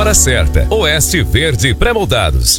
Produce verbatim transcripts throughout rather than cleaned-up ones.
hora certa. Oeste Verde Pré-moldados.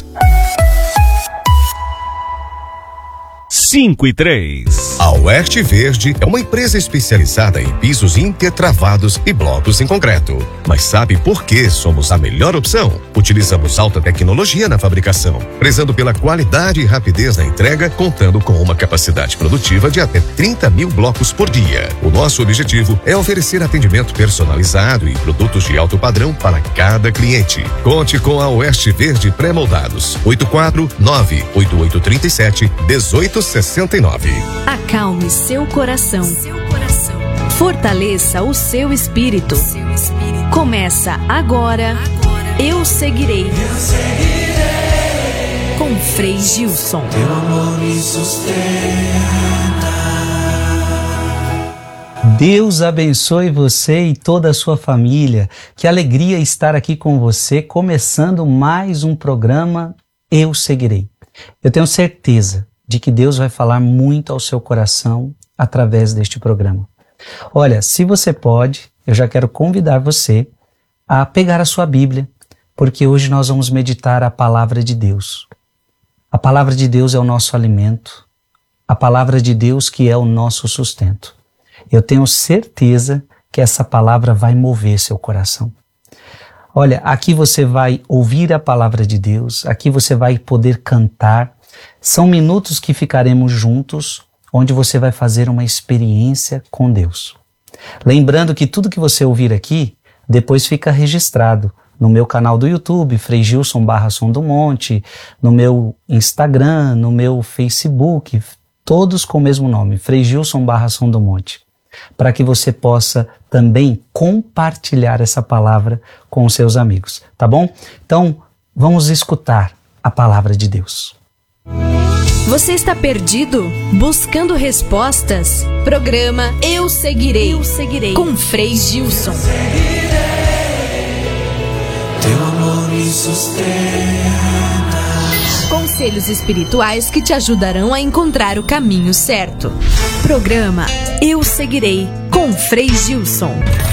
cinco e três. A Oeste Verde é uma empresa especializada em pisos intertravados e blocos em concreto. Mas sabe por que somos a melhor opção? Utilizamos alta tecnologia na fabricação, prezando pela qualidade e rapidez na entrega, contando com uma capacidade produtiva de até trinta mil blocos por dia. O nosso objetivo é oferecer atendimento personalizado e produtos de alto padrão para cada cliente. Conte com a Oeste Verde Pré-moldados. oito quatro nove oito oito três sete um oito seis nove. Acalme seu coração. Seu coração. Fortaleça o seu espírito. Seu espírito. Começa agora. agora. Eu seguirei. Eu seguirei. Com Frei Gilson. Teu amor me sustenta. Deus abençoe você e toda a sua família. Que alegria estar aqui com você, começando mais um programa Eu Seguirei. Eu tenho certeza de que Deus vai falar muito ao seu coração através deste programa. Olha, se você pode, eu já quero convidar você a pegar a sua Bíblia, porque hoje nós vamos meditar a palavra de Deus. A palavra de Deus é o nosso alimento, a palavra de Deus que é o nosso sustento. Eu tenho certeza que essa palavra vai mover seu coração. Olha, aqui você vai ouvir a palavra de Deus, aqui você vai poder cantar. São minutos que ficaremos juntos, onde você vai fazer uma experiência com Deus. Lembrando que tudo que você ouvir aqui, depois fica registrado no meu canal do YouTube, Frei Gilson barra Som do Monte, no meu Instagram, no meu Facebook, todos com o mesmo nome, Frei Gilson barra Som do Monte, para que você possa também compartilhar essa palavra com os seus amigos, tá bom? Então, vamos escutar a palavra de Deus. Você está perdido? Buscando respostas? Programa Eu Seguirei, Eu Seguirei. Com Frei Gilson. Teu amor me sustenta. Conselhos espirituais que te ajudarão a encontrar o caminho certo. Programa Eu Seguirei, com Frei Gilson.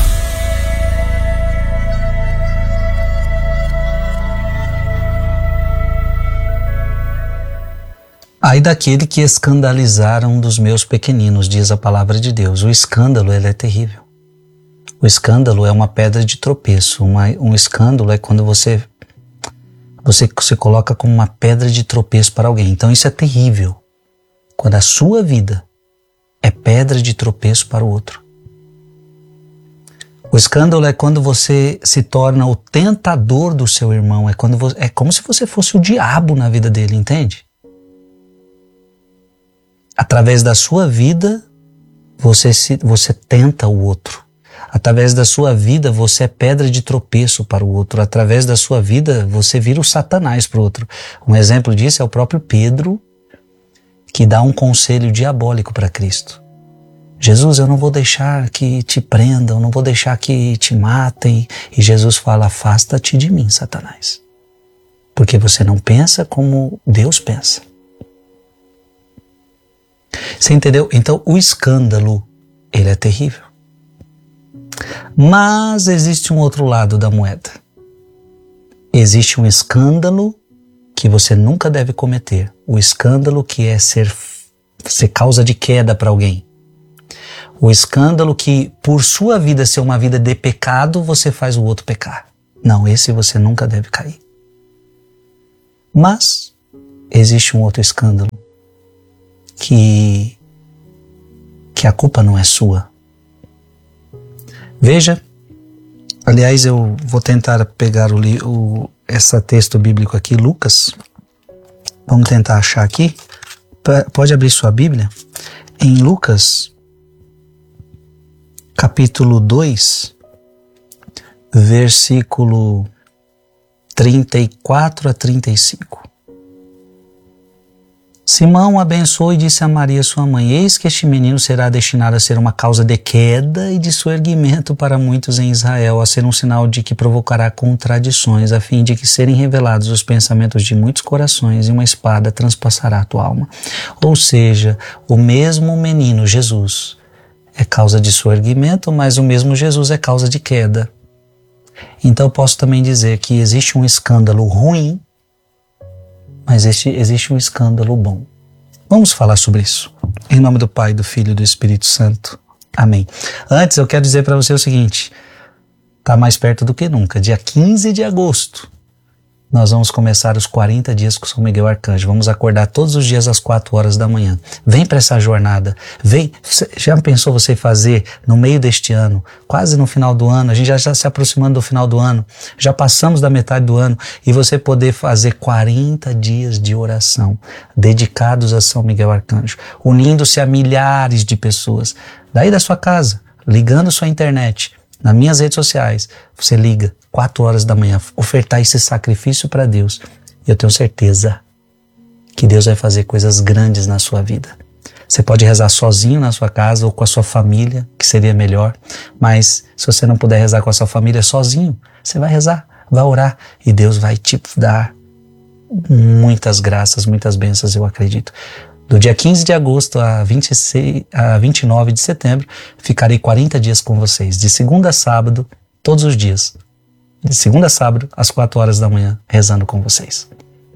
Ai daquele que escandalizaram um dos meus pequeninos, diz a palavra de Deus. O escândalo, ele é terrível. O escândalo é uma pedra de tropeço. Uma, um escândalo é quando você, você se coloca como uma pedra de tropeço para alguém. Então isso é terrível. Quando a sua vida é pedra de tropeço para o outro. O escândalo é quando você se torna o tentador do seu irmão. É, quando você, é como se você fosse o diabo na vida dele, entende? Através da sua vida, você, se, você tenta o outro. Através da sua vida, você é pedra de tropeço para o outro. Através da sua vida, você vira o Satanás para o outro. Um exemplo disso é o próprio Pedro, que dá um conselho diabólico para Cristo. Jesus, eu não vou deixar que te prendam, não vou deixar que te matem. E Jesus fala, afasta-te de mim, Satanás. Porque você não pensa como Deus pensa. Você entendeu? Então o escândalo, ele é terrível. Mas existe um outro lado da moeda. Existe um escândalo que você nunca deve cometer. O escândalo que é ser, ser causa de queda para alguém. O escândalo que, por sua vida ser uma vida de pecado, você faz o outro pecar. Não, esse você nunca deve cair. Mas existe um outro escândalo. Que, que a culpa não é sua. Veja, aliás, eu vou tentar pegar o, o, esse texto bíblico aqui, Lucas. Vamos tentar achar aqui. P- pode abrir sua Bíblia. Em Lucas, capítulo dois, versículo trinta e quatro a trinta e cinco. Simão abençoou e disse a Maria, sua mãe, eis que este menino será destinado a ser uma causa de queda e de soerguimento para muitos em Israel, a ser um sinal de que provocará contradições, a fim de que serem revelados os pensamentos de muitos corações e uma espada transpassará a tua alma. Ou seja, o mesmo menino, Jesus, é causa de soerguimento, mas o mesmo Jesus é causa de queda. Então eu posso também dizer que existe um escândalo ruim, mas existe, existe um escândalo bom. Vamos falar sobre isso. Em nome do Pai, do Filho e do Espírito Santo. Amém. Antes eu quero dizer para você o seguinte, está mais perto do que nunca. Dia quinze de agosto, nós vamos começar os quarenta dias com São Miguel Arcanjo. Vamos acordar todos os dias às quatro horas da manhã. Vem para essa jornada. Vem. Já pensou você fazer no meio deste ano, quase no final do ano, a gente já está se aproximando do final do ano, já passamos da metade do ano, e você poder fazer quarenta dias de oração dedicados a São Miguel Arcanjo, unindo-se a milhares de pessoas, daí da sua casa, ligando sua internet, nas minhas redes sociais, você liga quatro horas da manhã, ofertar esse sacrifício para Deus. E eu tenho certeza que Deus vai fazer coisas grandes na sua vida. Você pode rezar sozinho na sua casa ou com a sua família, que seria melhor. Mas se você não puder rezar com a sua família sozinho, você vai rezar, vai orar e Deus vai te dar muitas graças, muitas bênçãos, eu acredito. Do dia quinze de agosto a, vinte e seis, a vinte e nove de setembro, ficarei quarenta dias com vocês, de segunda a sábado, todos os dias. De segunda a sábado, às quatro horas da manhã, rezando com vocês.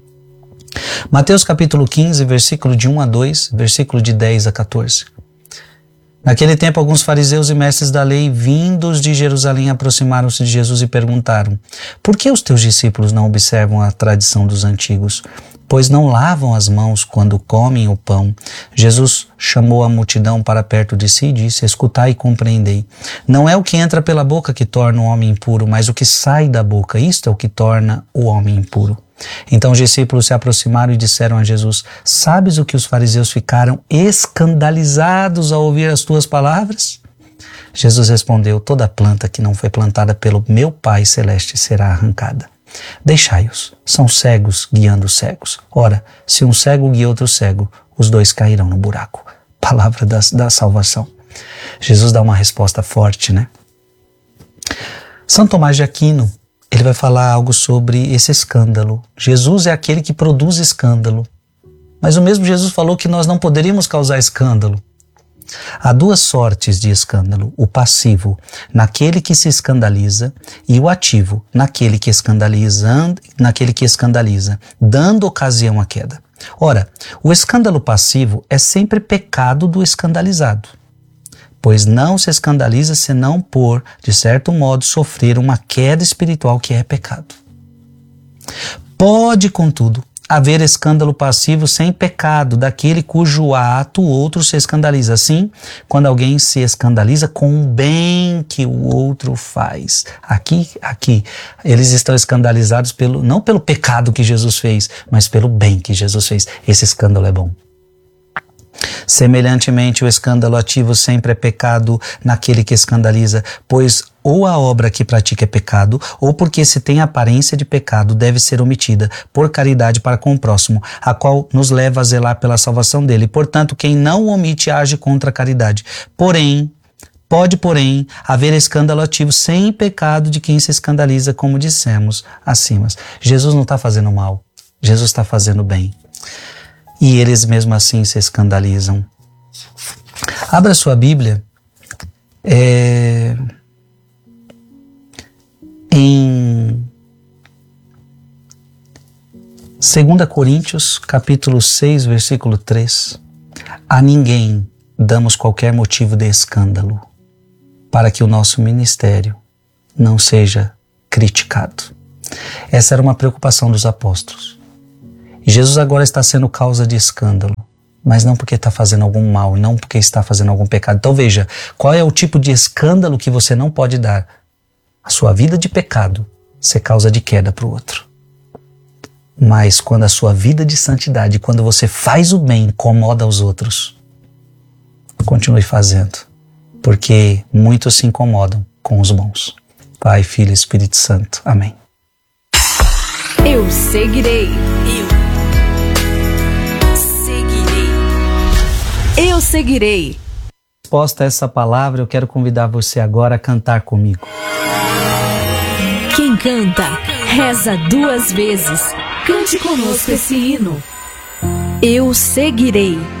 Mateus capítulo quinze, versículo de um a dois, versículo de dez a quatorze. Naquele tempo, alguns fariseus e mestres da lei, vindos de Jerusalém, aproximaram-se de Jesus e perguntaram: por que os teus discípulos não observam a tradição dos antigos, pois não lavam as mãos quando comem o pão? Jesus chamou a multidão para perto de si e disse: escutai e compreendei. Não é o que entra pela boca que torna o homem impuro, mas o que sai da boca, isto é o que torna o homem impuro. Então os discípulos se aproximaram e disseram a Jesus: sabes o que os fariseus ficaram escandalizados ao ouvir as tuas palavras? Jesus respondeu: toda planta que não foi plantada pelo meu Pai Celeste será arrancada. Deixai-os, são cegos guiando cegos. Ora, se um cego guia outro cego, os dois cairão no buraco. Palavra da, da salvação. Jesus dá uma resposta forte, né? São Tomás de Aquino, ele vai falar algo sobre esse escândalo. Jesus é aquele que produz escândalo. Mas o mesmo Jesus falou que nós não poderíamos causar escândalo. Há duas sortes de escândalo: o passivo, naquele que se escandaliza, e o ativo, naquele que escandaliza, naquele que escandaliza, dando ocasião à queda. Ora, o escândalo passivo é sempre pecado do escandalizado, pois não se escandaliza senão por, de certo modo, sofrer uma queda espiritual que é pecado. Pode, contudo, haver escândalo passivo sem pecado, daquele cujo ato o outro se escandaliza. Assim, quando alguém se escandaliza com o bem que o outro faz. Aqui, aqui, eles estão escandalizados pelo, não pelo pecado que Jesus fez, mas pelo bem que Jesus fez. Esse escândalo é bom. Semelhantemente, o escândalo ativo sempre é pecado naquele que escandaliza, pois ou a obra que pratica é pecado, ou porque se tem aparência de pecado, deve ser omitida, por caridade para com o próximo, a qual nos leva a zelar pela salvação dele. Portanto, quem não omite age contra a caridade. Porém, pode, porém, haver escândalo ativo sem pecado de quem se escandaliza, como dissemos acima. Jesus não está fazendo mal, Jesus está fazendo bem. E eles mesmo assim se escandalizam. Abra sua Bíblia é, em dois Coríntios, capítulo seis, versículo três. A ninguém damos qualquer motivo de escândalo, para que o nosso ministério não seja criticado. Essa era uma preocupação dos apóstolos. Jesus agora está sendo causa de escândalo, mas não porque está fazendo algum mal, não porque está fazendo algum pecado. Então veja, qual é o tipo de escândalo que você não pode dar? A sua vida de pecado ser causa de queda para o outro. Mas quando a sua vida de santidade, quando você faz o bem, incomoda os outros, continue fazendo, porque muitos se incomodam com os bons. Pai, Filho e Espírito Santo. Amém. Eu seguirei. Eu Eu seguirei. Resposta a essa palavra, eu quero convidar você agora a cantar comigo. Quem canta, reza duas vezes. Cante conosco esse hino. Eu seguirei.